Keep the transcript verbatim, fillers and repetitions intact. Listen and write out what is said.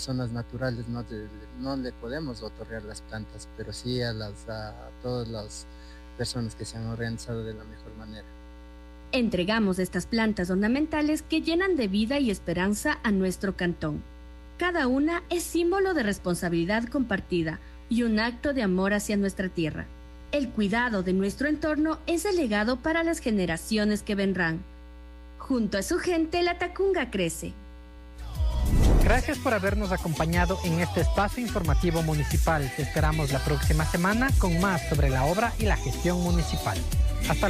zonas naturales no, de, no le podemos otorgar las plantas, pero sí a, las, a todas las personas que se han organizado de la mejor manera. Entregamos estas plantas ornamentales que llenan de vida y esperanza a nuestro cantón. Cada una es símbolo de responsabilidad compartida y un acto de amor hacia nuestra tierra. El cuidado de nuestro entorno es el legado para las generaciones que vendrán. Junto a su gente, la Tacunga crece. Gracias por habernos acompañado en este espacio informativo municipal. Te esperamos la próxima semana con más sobre la obra y la gestión municipal. Hasta